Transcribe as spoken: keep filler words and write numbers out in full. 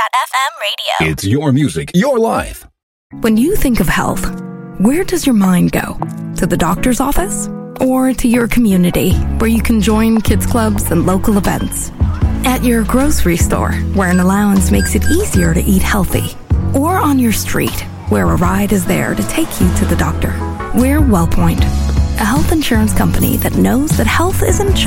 F M radio. It's your music, your life. When you think of health, where does your mind go? To the doctor's office? Or to your community, where you can join kids clubs and local events? At your grocery store, where an allowance makes it easier to eat healthy? Or on your street, where a ride is there to take you to the doctor? We're WellPoint, a health insurance company that knows that health isn't just